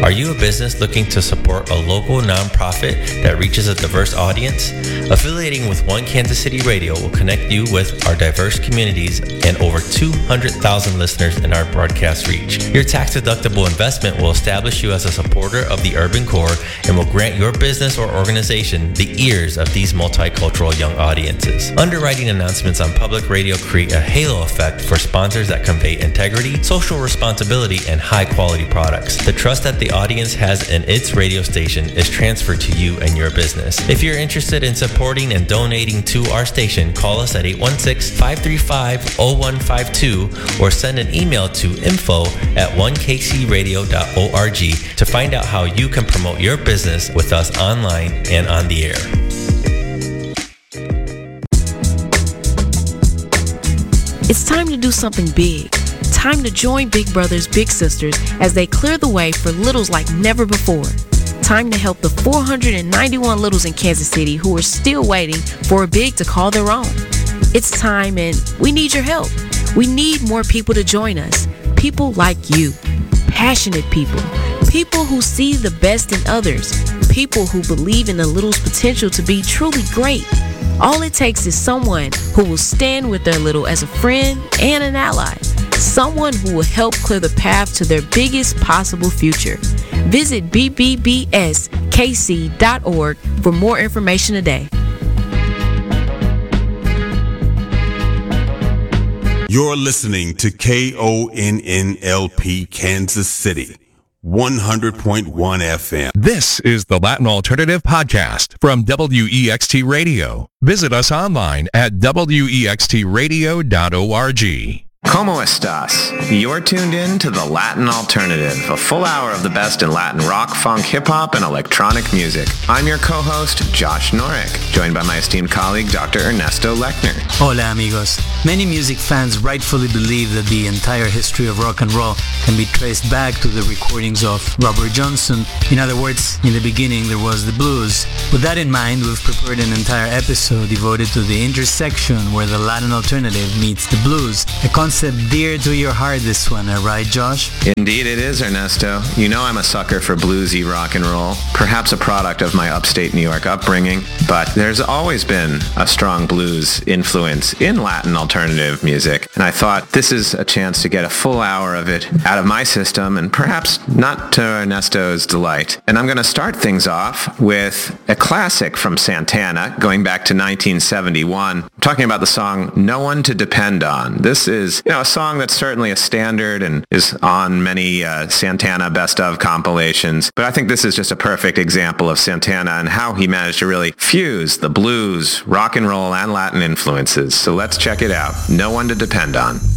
Are you a business looking to support a local nonprofit that reaches a diverse audience? Affiliating with One Kansas City Radio will connect you with our diverse communities and over 200,000 listeners in our broadcast reach. Your tax-deductible investment will establish you as a supporter of the Urban Core and will grant your business or organization the ears of these multicultural young audiences. Underwriting announcements on public radio create a halo effect for sponsors that convey integrity, social responsibility, and high-quality products. The trust that the audience has in its radio station is transferred to you and your business. If you're interested in supporting and donating to our station, call us at 816-535-0152 or send an email to info@onekcradio.org to find out how you can promote your business with us online and on the air. It's time to do something big. Time to join Big Brothers Big Sisters as they clear the way for littles like never before. Time to help the 491 littles in Kansas City who are still waiting for a big to call their own. It's time, and we need your help. We need more people to join us. People like you. Passionate people. People who see the best in others. People who believe in the little's potential to be truly great. All it takes is someone who will stand with their little as a friend and an ally. Someone who will help clear the path to their biggest possible future. Visit bbbskc.org for more information today. You're listening to KONNLP Kansas City, 100.1 FM. This is the Latin Alternative Podcast from WEXT Radio. Visit us online at wextradio.org. Como estas? You're tuned in to The Latin Alternative, a full hour of the best in Latin rock, funk, hip-hop, and electronic music. I'm your co-host, Josh Norek, joined by my esteemed colleague, Dr. Ernesto Lechner. Hola, amigos. Many music fans rightfully believe that the entire history of rock and roll can be traced back to the recordings of Robert Johnson. In other words, in the beginning there was the blues. With that in mind, we've prepared an entire episode devoted to the intersection where the Latin alternative meets the blues, a concept dear to your heart, this one, right, Josh? Indeed it is, Ernesto. You know I'm a sucker for bluesy rock and roll, perhaps a product of my upstate New York upbringing, but there's always been a strong blues influence in Latin alternative music, and I thought this is a chance to get a full hour of it out of my system, and perhaps not to Ernesto's delight. And I'm going to start things off with a classic from Santana, going back to 1971. I'm talking about the song No One to Depend On. This is a song that's certainly a standard and is on many Santana best of compilations. But I think this is just a perfect example of Santana and how he managed to really fuse the blues, rock and roll, and Latin influences. So let's check it out. No One to Depend On.